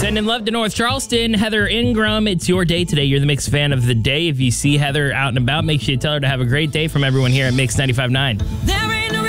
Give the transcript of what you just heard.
Sending love to North Charleston. Heather Ingram, it's your day today. You're the Mix fan of the day. If you see Heather out and about, make sure you tell her to have a great day from everyone here at Mix 95.9.